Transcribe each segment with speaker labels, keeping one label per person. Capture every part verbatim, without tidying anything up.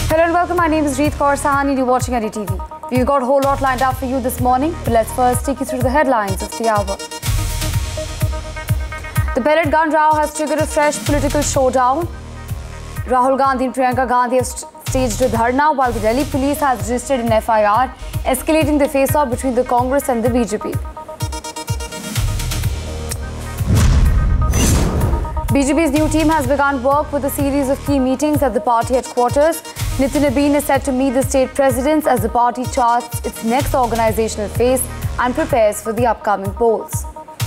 Speaker 1: Hello and welcome. My name is Reet Kaur Sahani. You're watching N D T V. We've got a whole lot lined up for you this morning, but let's first take you through the headlines of the hour. The pellet gun row has triggered a fresh political showdown. Rahul Gandhi and Priyanka Gandhi have staged a dharna while the Delhi police has registered an F I R, escalating the face-off between the Congress and the B J P. B J P's new team has begun work with a series of key meetings at the party headquarters. Nitin Abeen is set to meet the state presidents as the party charts its next organizational phase and prepares for the upcoming polls.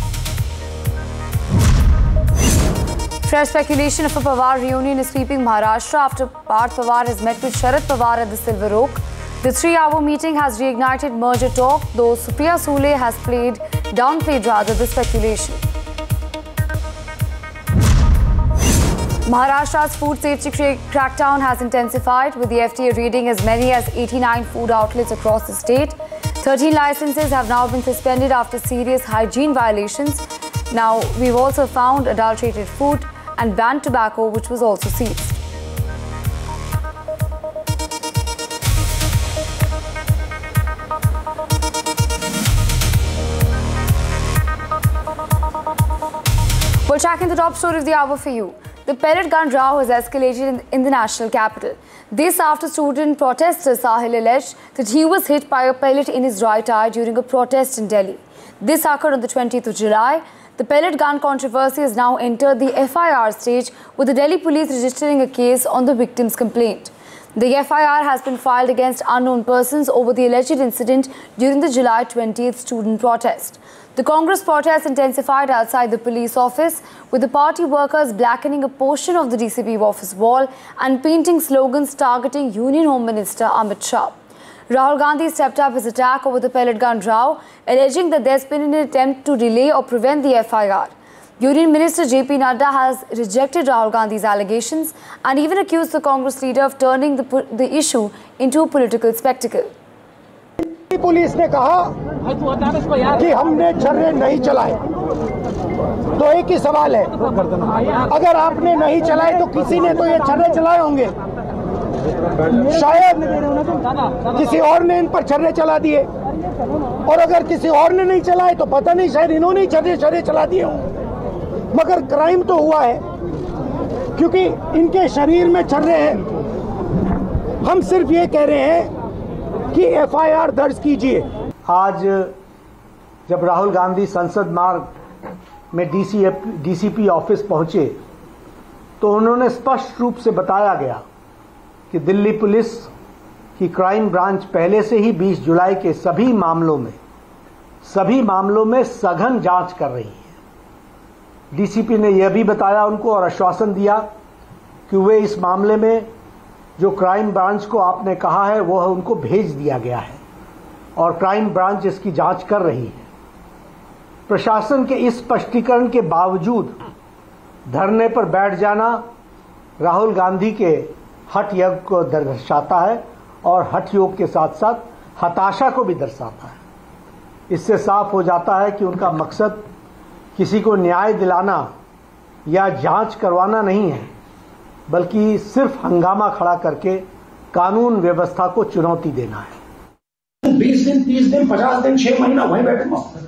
Speaker 1: Fresh speculation of a Pawar reunion is sweeping Maharashtra after Parth Pawar has met with Sharad Pawar at the Silver Oak. The three-hour meeting has reignited merger talk, though Supriya Sule has played downplayed rather the speculation. Maharashtra's food safety crackdown has intensified, with the F D A raiding as many as eighty-nine food outlets across the state. thirteen licenses have now been suspended after serious hygiene violations. Now, we've also found adulterated food and banned tobacco, which was also seized. We're tracking the top story of the hour for you. The pellet gun row has escalated in the national capital. This after student protester Sahil alleged that he was hit by a pellet in his right eye during a protest in Delhi. This occurred on the twentieth of July. The pellet gun controversy has now entered the F I R stage, with the Delhi police registering a case on the victim's complaint. The F I R has been filed against unknown persons over the alleged incident during the July twentieth student protest. The Congress protest intensified outside the police office, with the party workers blackening a portion of the D C P office wall and painting slogans targeting Union Home Minister Amit Shah. Rahul Gandhi stepped up his attack over the pellet gun row, alleging that there's been an attempt to delay or prevent the F I R. Union Minister J P Nadda has rejected Rahul Gandhi's allegations and even accused the Congress leader of turning the, the issue into a political spectacle.
Speaker 2: Police ने कहा कि हमने छर्रे नहीं चलाए, तो एक ही सवाल है, अगर आपने नहीं चलाए तो किसी ने तो ये छर्रे चलाए होंगे, शायद किसी और ने इन पर छर्रे चला दिए, और अगर किसी और ने नहीं चलाए तो पता नहीं, शायद इन्होंने ही छर्रे छर्रे चला दिए हों। मगर क्राइम तो हुआ है, क्योंकि इनके शरीर में छर्रे हैं। हम सिर्फ ये कह रहे हैं कि एफ आई आर दर्ज कीजिए।
Speaker 3: आज जब राहुल गांधी संसद मार्ग में डीसी डीसीपी ऑफिस पहुंचे तो उन्होंने स्पष्ट रूप से बताया गया कि दिल्ली पुलिस की क्राइम ब्रांच पहले से ही बीस जुलाई के सभी मामलों में सभी मामलों में सघन जांच कर रही है। डीसीपी ने यह भी बताया उनको और आश्वासन दिया कि वे इस मामले में जो क्राइम ब्रांच को आपने कहा है वो उनको भेज दिया गया है और क्राइम ब्रांच इसकी जांच कर रही है। प्रशासन के इस स्पष्टीकरण के बावजूद धरने पर बैठ जाना राहुल गांधी के हठ योग को दर्शाता है और हठ योग के साथ साथ हताशा को भी दर्शाता है। इससे साफ हो जाता है कि उनका मकसद किसी को न्याय दिलाना या जांच करवाना नहीं है, बल्कि सिर्फ हंगामा खड़ा करके कानून व्यवस्था को चुनौती देना है।
Speaker 2: बीस दिन, तीस दिन, पचास दिन, छह महीना वहीं बैठे।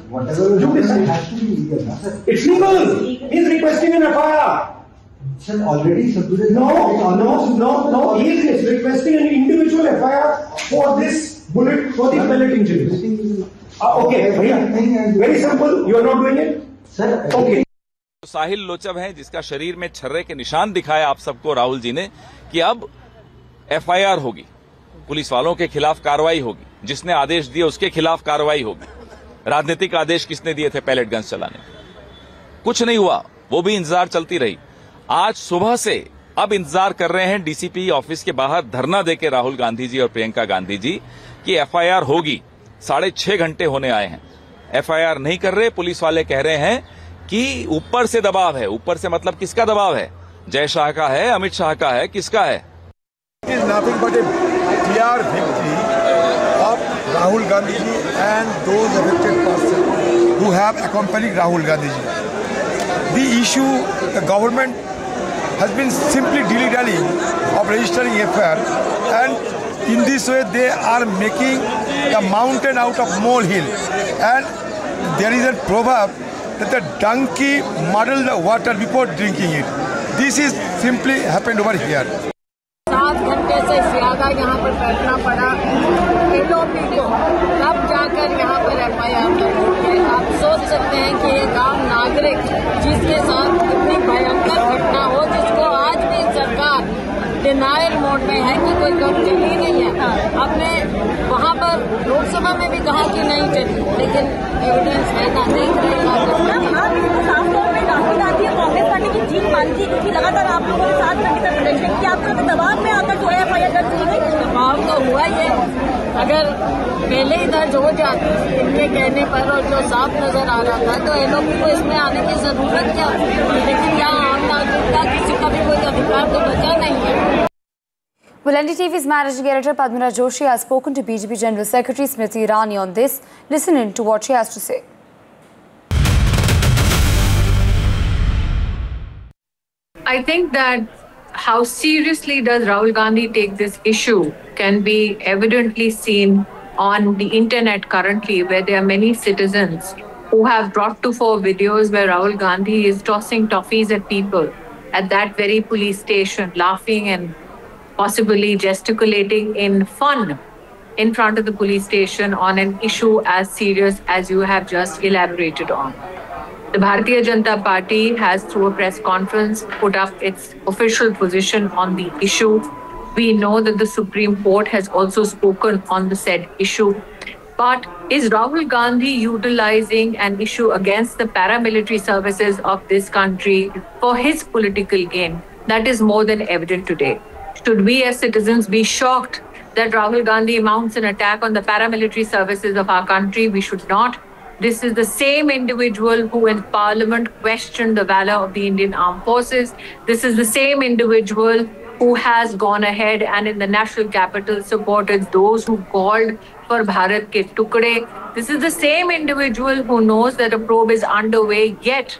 Speaker 2: It's legal. He's requesting an F I R.
Speaker 4: Sir, already submitted.
Speaker 2: No, no, no, no. He is requesting an individual F I R for this bullet, for the pellet injuries. Uh, okay, very, very simple. You are not doing it,
Speaker 4: sir.
Speaker 2: Okay.
Speaker 5: साहिल लोचब है जिसका शरीर में छर्रे के निशान दिखाए आप सबको राहुल जी ने कि अब एफ आई आर होगी, पुलिस वालों के खिलाफ कार्रवाई होगी, जिसने आदेश दिए उसके खिलाफ कार्रवाई होगी। राजनीतिक आदेश किसने दिए थे पैलेट गन्स चलाने? कुछ नहीं हुआ, वो भी इंतजार चलती रही। आज सुबह से अब इंतजार कर रहे हैं डीसीपी ऑफिस के बाहर धरना देके राहुल गांधी जी और प्रियंका गांधी जी कि एफ आई आर होगी। साढ़े छह घंटे होने आए हैं, एफ आई आर नहीं कर रहे। पुलिस वाले कह रहे हैं कि ऊपर से दबाव है। ऊपर से मतलब किसका दबाव है? जय शाह का है, अमित शाह का है, किसका है?
Speaker 6: It is nothing but a clear victory of Rahul Gandhi ji and those affected persons who have accompanied Rahul Gandhi ji. The issue, the government has been simply dilly-dallying of registering F I R, and in this way they are making a mountain out of molehill. And there is a proverb that the donkey muddled the water before drinking it. This is simply happened over here.
Speaker 7: सात घंटे से ज्यादा यहाँ पर बैठना पड़ा LOP को, तब जाकर यहाँ पर एफ आई आर है। आप सोच सकते हैं कि एक आम नागरिक जिसके साथ इतनी भयंकर घटना हो, जिसको आज भी सरकार डिनायल मोड में है कि कोई गन चली नहीं है। आपने वहाँ पर लोकसभा में भी कहा कि नहीं चली, लेकिन एविडेंस है ना, देख रहे हैं साफ तौर पर राहुल गांधी कांग्रेस पार्टी की जीत मान थी, क्योंकि लगातार आप लोगों ने सात घंटे तक प्रदर्शन किया, आपको दबाव में आकर जो है एफ आई आर दर्ज की गई। दबाव तो हुआ ही है, अगर पहले ही दर्ज हो जाती इनके कहने पर और जो साफ नजर आ रहा था, तो एलओपी को इसमें आने की जरूरत क्या थी। लेकिन यहाँ आम नागरिक का किसी का भी कोई अधिकार तो बचा नहीं है।
Speaker 1: Well, N D T V's managing editor Padma Joshi has spoken to B J P General Secretary Smriti Irani on this. Listen in to what she has to say.
Speaker 8: I think that how seriously does Rahul Gandhi take this issue can be evidently seen on the internet currently, where there are many citizens who have brought to fore videos where Rahul Gandhi is tossing toffees at people at that very police station, laughing and possibly gesticulating in fun in front of the police station on an issue as serious as you have just elaborated on. The Bharatiya Janata Party has, through a press conference, put up its official position on the issue. We know that the Supreme Court has also spoken on the said issue. But is Rahul Gandhi utilizing an issue against the paramilitary services of this country for his political gain? That is more than evident today. Should we as citizens be shocked that Rahul Gandhi mounts an attack on the paramilitary services of our country? We should not. This is the same individual who in Parliament questioned the valor of the Indian Armed Forces. This is the same individual who has gone ahead and in the national capital supported those who called for Bharat ke Tukde. This is the same individual who knows that a probe is underway, yet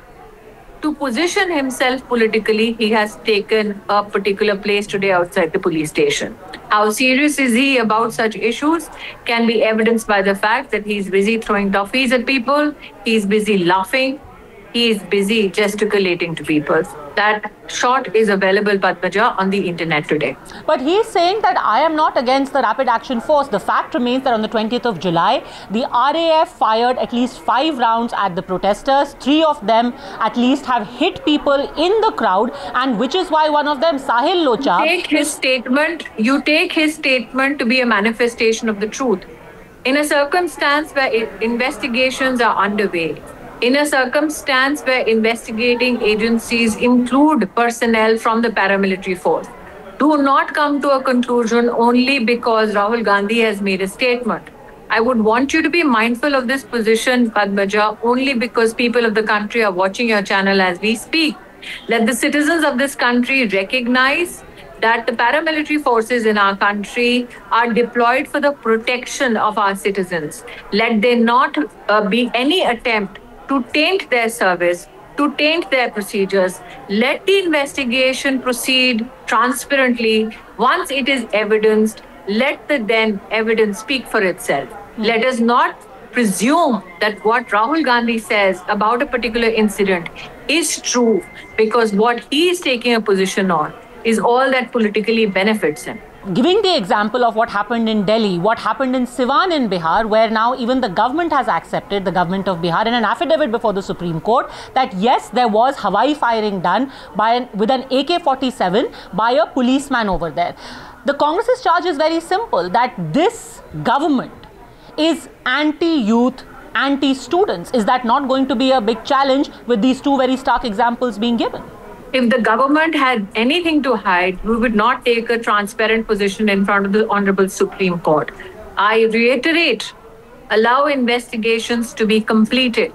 Speaker 8: to position himself politically, he has taken a particular place today outside the police station. How serious is he about such issues can be evidenced by the fact that he's busy throwing toffees at people, he's busy laughing, he is busy gesticulating to people. That shot is available, Padmaja, on the internet today.
Speaker 9: But he's saying that I am not against the Rapid Action Force. The fact remains that on the twentieth of July, the R A F fired at least five rounds at the protesters. Three of them at least have hit people in the crowd, and which is why one of them, Sahil Locha...
Speaker 8: You take his statement, you take his statement to be a manifestation of the truth. In a circumstance where investigations are underway, in a circumstance where investigating agencies include personnel from the paramilitary force, do not come to a conclusion only because Rahul Gandhi has made a statement. I would want you to be mindful of this position, Padmaja, only because people of the country are watching your channel as we speak. Let the citizens of this country recognize that the paramilitary forces in our country are deployed for the protection of our citizens. Let there not uh, be any attempt to taint their service, to taint their procedures. Let the investigation proceed transparently. Once it is evidenced, let the then evidence speak for itself. Mm-hmm. Let us not presume that what Rahul Gandhi says about a particular incident is true because what he is taking a position on is all that politically benefits him.
Speaker 9: Giving the example of what happened in Delhi, what happened in Siwan in Bihar, where now even the government has accepted, the government of Bihar, in an affidavit before the Supreme Court, that yes, there was Hawaii firing done by an, with an A K forty-seven by a policeman over there. The Congress's charge is very simple, that this government is anti-youth, anti-students. Is that not going to be a big challenge with these two very stark examples being given?
Speaker 8: If the government had anything to hide, we would not take a transparent position in front of the Honorable Supreme Court. I reiterate, allow investigations to be completed.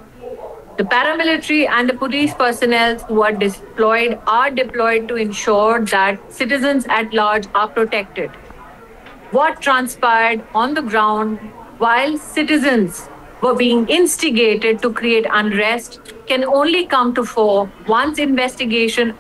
Speaker 8: The paramilitary and the police personnel who are deployed are deployed to ensure that citizens at large are protected. What transpired on the ground while citizens were being instigated to create unrest can only come to fore once investigations are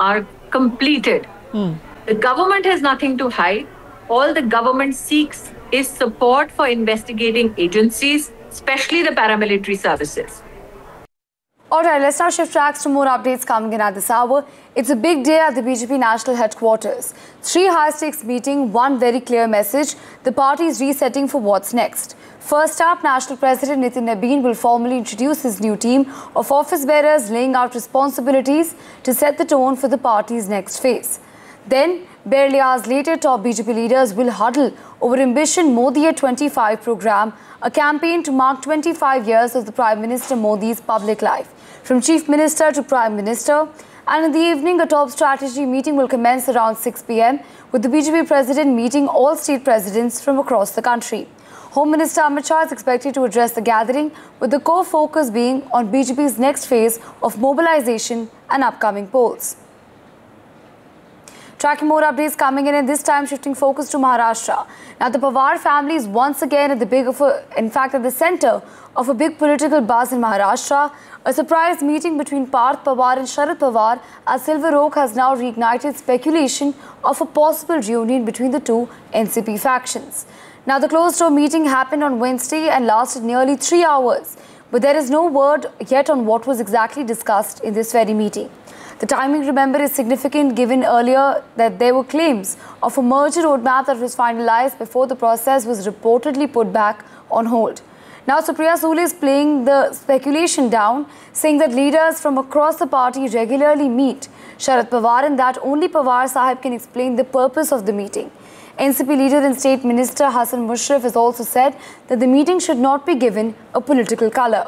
Speaker 8: completed. Hmm. The government has nothing to hide. All the government seeks is support for investigating agencies, especially the paramilitary services.
Speaker 1: All right, let's now shift tracks to more updates coming in at this hour. It's a big day at the B J P national headquarters. Three high-stakes meeting, one very clear message. The party is resetting for what's next. First up, National President Nitin Nabin will formally introduce his new team of office bearers, laying out responsibilities to set the tone for the party's next phase. Then, barely hours later, top B J P leaders will huddle over Ambition Modi at twenty-five program, a campaign to mark twenty-five years of the Prime Minister Modi's public life, from Chief Minister to Prime Minister. And in the evening, a top strategy meeting will commence around six p m with the B J P President meeting all state presidents from across the country. Home Minister Amit Shah is expected to address the gathering, with the core focus being on B J P's next phase of mobilization and upcoming polls. Tracking more updates coming in, and this time shifting focus to Maharashtra. Now, the Pawar family is once again at the big of a, in fact, at the center of a big political buzz in Maharashtra. A surprise meeting between Parth Pawar and Sharad Pawar at Silver Oak has now reignited speculation of a possible reunion between the two N C P factions. Now, the closed-door meeting happened on Wednesday and lasted nearly three hours, but there is no word yet on what was exactly discussed in this very meeting. The timing, remember, is significant given earlier that there were claims of a merger roadmap that was finalized before the process was reportedly put back on hold. Now, Supriya Sule is playing the speculation down, saying that leaders from across the party regularly meet Sharad Pawar and that only Pawar Sahib can explain the purpose of the meeting. N C P leader and State Minister Hassan Musharraf has also said that the meeting should not be given a political colour.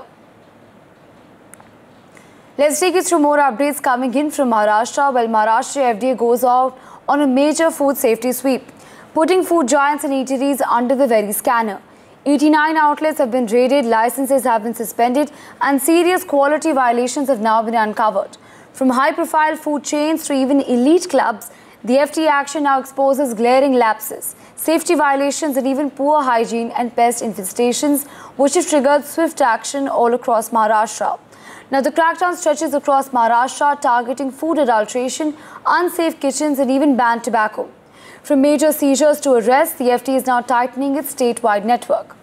Speaker 1: Let's take you through more updates coming in from Maharashtra. Well, Maharashtra F D A goes out on a major food safety sweep, putting food giants and eateries under the very scanner. eighty-nine outlets have been raided, licenses have been suspended, and serious quality violations have now been uncovered. From high-profile food chains to even elite clubs, the F D A action now exposes glaring lapses, safety violations, and even poor hygiene and pest infestations, which have triggered swift action all across Maharashtra. Now, the crackdown stretches across Maharashtra, targeting food adulteration, unsafe kitchens, and even banned tobacco. From major seizures to arrests, the F D A is now tightening its statewide network.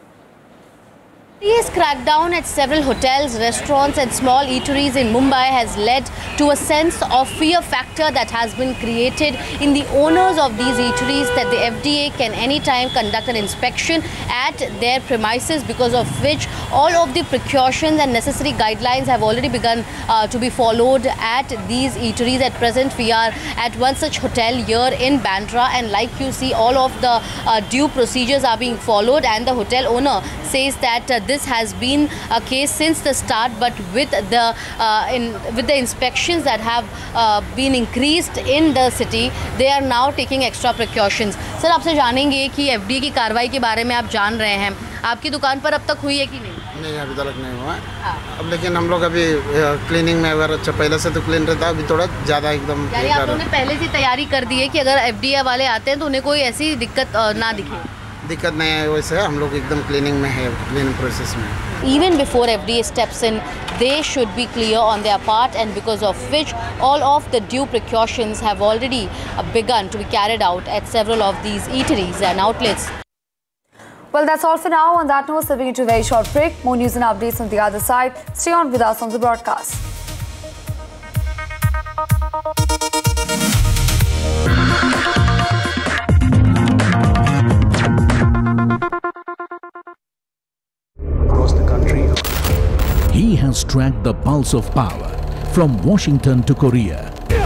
Speaker 10: F D A's crackdown at several hotels, restaurants and small eateries in Mumbai has led to a sense of fear factor that has been created in the owners of these eateries that the F D A can anytime conduct an inspection at their premises, because of which all of the precautions and necessary guidelines have already begun uh, to be followed at these eateries. At present, we are at one such hotel here in Bandra, and like you see, all of the uh, due procedures are being followed, and the hotel owner says that uh, this has been a case since the start, but with the uh, in with the inspections that have uh, been increased in the city, they are now taking extra precautions. Sir, आपसे जानेंगे कि F D A की कार्रवाई के बारे में आप जान रहे हैं, आपकी दुकान पर अब तक हुई है कि नहीं?
Speaker 11: नहीं, अभी तक नहीं हुआ है। अब लेकिन हम लोग अभी क्लीनिंग में अगर अच्छा पहले से तो क्लीन रहता, अभी थोड़ा ज़्यादा एकदम।
Speaker 10: यानी आप लोगों ने पहले से तैयारी कर दी है कि अगर F D A वाले आते हैं तो उन्हें कोई ऐसी दिक्कत ना दिखे?
Speaker 11: दिक्कत नहीं है, वैसे हम लोग एकदम क्लीनिंग में है, क्लीनिंग प्रोसेस में।
Speaker 10: Even before F D A steps in, they should be clear on their part, and because of which all of the due precautions have already begun to be carried out at several of these eateries and outlets.
Speaker 1: Well, that's all for now. On that note, stepping into a very short break. More news and updates on the other side. Stay on with us on the broadcast.
Speaker 12: Across the country, he has tracked the pulse of power from Washington to Korea.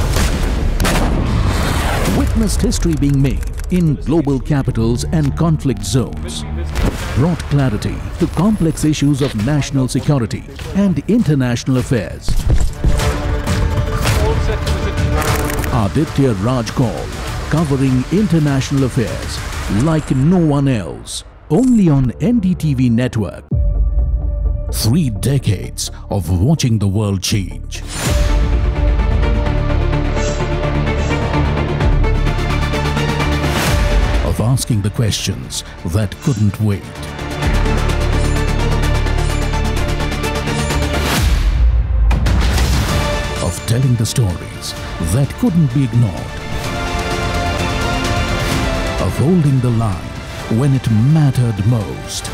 Speaker 12: Witnessed history being made in global capitals and conflict zones. Brought clarity to complex issues of national security and international affairs. Aditya Raj Kaul, covering international affairs like no one else. Only on N D T V network. Three decades of watching the world change. Of asking the questions that couldn't wait. Of telling the stories that couldn't be ignored, of holding the line when it mattered most.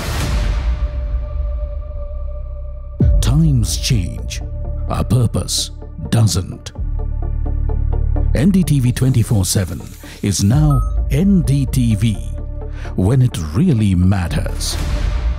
Speaker 12: Times change, our purpose doesn't. N D T V twenty-four seven is now N D T V, when it really matters.